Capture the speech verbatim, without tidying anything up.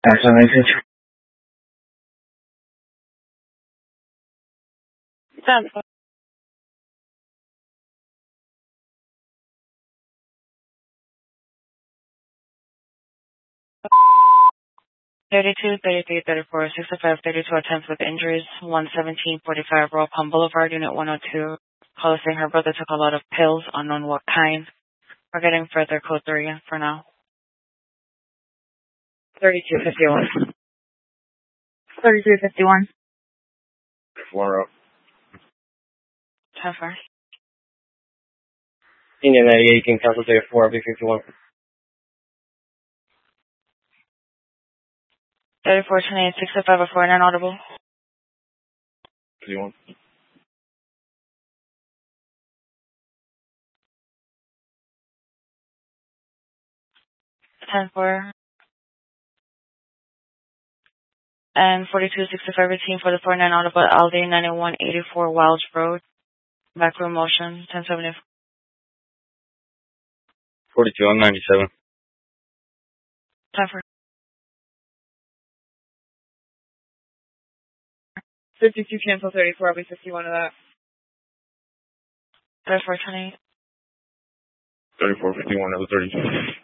That's a message. ten thirty-two, thirty-three, thirty-four, sixty-five, thirty-two attempts with injuries, one seventeen forty-five Royal Palm Boulevard, Unit one oh two. Caller saying her brother took a lot of pills, unknown what kind. We're getting further code three for now. thirty-two fifty-one. thirty-three fifty-one. Four up. ten four. Indian ninety-eight, you can cancel to four, B fifty-one. thirty-four twenty-eight sixty-five oh four, inaudible. fifty-one. ten four. And forty-two sixty-five routine for the four nine audible Aldi ninety-one eighty-four Wells Road. Backroom motion, ten seventy. forty-two, I'm ninety-seven. ten four. fifty-two cancel thirty-four, I'll be fifty-one of that. thirty-four twenty-eight. thirty-four fifty-one, that was thirty-two.